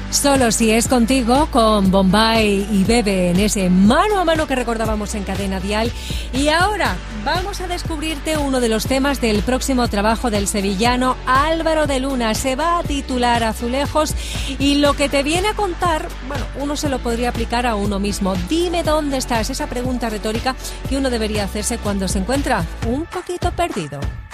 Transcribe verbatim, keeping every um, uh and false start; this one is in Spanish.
Solo si es contigo, con Bombay y Bebe en ese mano a mano que recordábamos en Cadena Dial. Y ahora vamos a descubrirte uno de los temas del próximo trabajo del sevillano Álvaro de Luna. Se va a titular Azulejos y lo que te viene a contar, bueno, uno se lo podría aplicar a uno mismo. Dime dónde estás, esa pregunta retórica que uno debería hacerse cuando se encuentra un poquito perdido.